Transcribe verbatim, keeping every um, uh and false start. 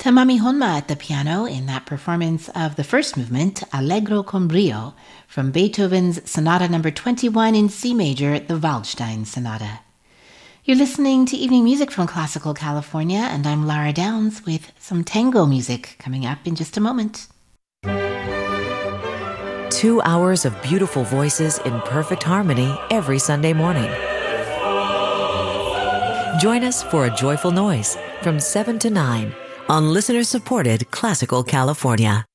Tamami Honma at the piano in that performance of the first movement, Allegro con brio, from Beethoven's Sonata number twenty-one in C major, the Waldstein Sonata. You're listening to Evening Music from Classical California, and I'm Lara Downs with some tango music coming up in just a moment. Two hours of beautiful voices in perfect harmony every Sunday morning. Join us for A Joyful Noise from seven to nine on listener-supported Classical California.